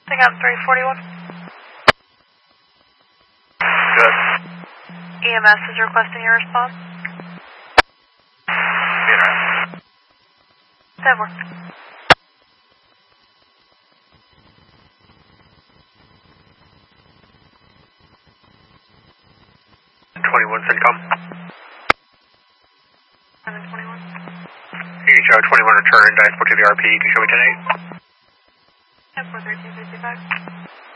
Thing on 341. Good. EMS is requesting your response. Yeah. That works. CENTCOM. 721. HO 21 return, dispatch to the RP, can you show me 10-8? 10-4-13-55.